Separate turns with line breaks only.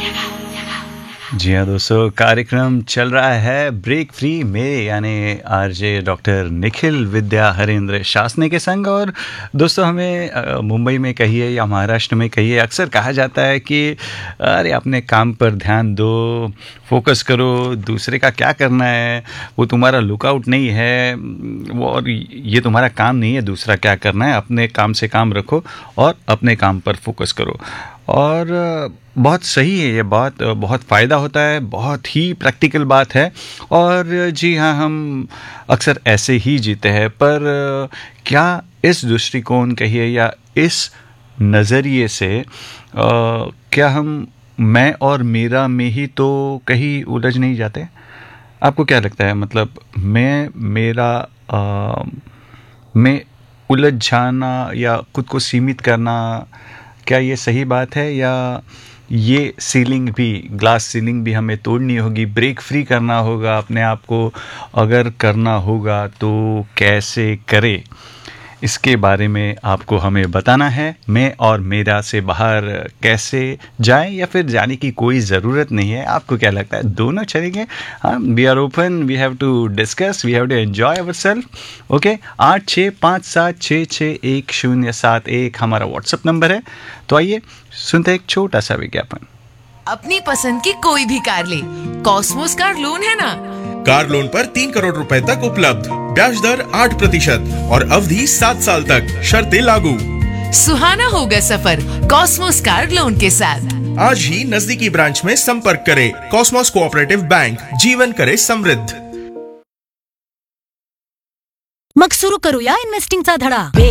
जी हाँ दोस्तों, कार्यक्रम चल रहा है ब्रेक फ्री में, यानी आरजे डॉक्टर निखिल विद्या हरेंद्र शासने के संग। और दोस्तों, हमें मुंबई में कहिए या महाराष्ट्र में कहिए, अक्सर कहा जाता है कि अरे अपने काम पर ध्यान दो, फोकस करो, दूसरे का क्या करना है वो तुम्हारा लुकआउट नहीं है, वो और ये तुम्हारा काम नहीं है दूसरा क्या करना है, अपने काम से काम रखो और अपने काम पर फोकस करो। और बहुत सही है ये बात, बहुत फ़ायदा होता है, बहुत ही प्रैक्टिकल बात है। और जी हाँ, हम अक्सर ऐसे ही जीते हैं, पर क्या इस दृष्टिकोण कहिए या इस नज़रिए से क्या हम मैं और मेरा में ही तो कहीं उलझ नहीं जाते? आपको क्या लगता है? मतलब मैं मेरा में उलझ जाना या खुद को सीमित करना, क्या ये सही बात है, या ये सीलिंग भी, ग्लास सीलिंग भी हमें तोड़नी होगी, ब्रेक फ्री करना होगा अपने आप को? अगर करना होगा तो कैसे करें? इसके बारे में आपको हमें बताना है। मैं और मेरा से बाहर कैसे जाएं, या फिर जाने की कोई ज़रूरत नहीं है? आपको क्या लगता है? दोनों चलेंगे। हाँ, we are open, we have to discuss, we have to enjoy our self. Okay, 8657661071 हमारा व्हाट्सएप नंबर है। तो आइए सुनते हैं एक छोटा सा विज्ञापन।
अपनी पसंद की कोई भी कार ले, कॉस्मोस कार लोन है ना।
कार लोन पर 3 करोड़ रुपए तक उपलब्ध, ब्याज दर 8% और अवधि 7 साल तक, शर्तें लागू।
सुहाना होगा सफर कॉस्मोस कार लोन के साथ।
आज ही नजदीकी ब्रांच में संपर्क करें। कॉस्मोस कोऑपरेटिव बैंक, जीवन करे समृद्ध।
मग सुरू करूया इन्व्हेस्टिंगचा धडा।